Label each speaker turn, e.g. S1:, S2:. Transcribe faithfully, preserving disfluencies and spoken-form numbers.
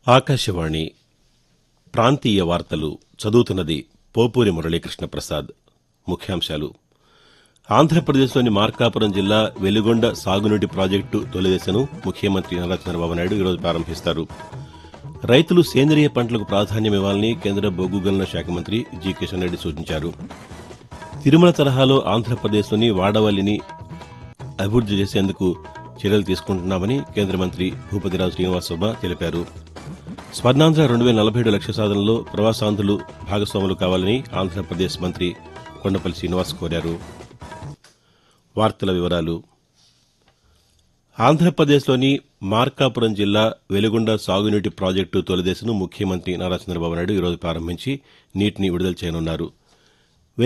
S1: ఆకాశవాణి ప్రాంతీయ వార్తలు చదువుతున్నది పోపూరి మురళీకృష్ణ ప్రసాద్. ముఖ్యాంశాలు. ఆంధ్రప్రదేశ్లోని మార్కాపురం జిల్లా వెలిగొండ సాగునీటి ప్రాజెక్టు తొలిదశను ముఖ్యమంత్రి నారా చంద్రబాబు నాయుడు ఈరోజు ప్రారంభిస్తారు. రైతులు సేంద్రియ పంటలకు ప్రాధాన్యమివ్వాలని కేంద్ర బొగ్గు గనుల శాఖ మంత్రి జి కిషన్ రెడ్డి సూచించారు. తిరుమల తరహాలో ఆంధ్రప్రదేశ్లోని వాడవల్లిని అభివృద్ది చేసేందుకు చర్యలు తీసుకుంటున్నామని కేంద్ర మంత్రి భూపతిరాజు శ్రీనివాసవర్మ తెలిపారు. స్వర్ణాంధ్ర రెండు వేల నలభై ఏడు లక్ష్య సాధనలో ప్రవాసాంధ్రులు భాగస్వాములు కావాలని ఆంధ్రప్రదేశ్ మంత్రి కొండపల్లి శ్రీనివాస్ కోరారు. వార్తల వివరాలు. ఆంధ్రప్రదేశ్లోని మార్కాపురం జిల్లా వెలిగొండ సాగునీటి ప్రాజెక్టు తొలిదశను ముఖ్యమంత్రి నారా చంద్రబాబు నాయుడు ఈరోజు ప్రారంభించి నీటిని విడుదల చేయనున్నారు.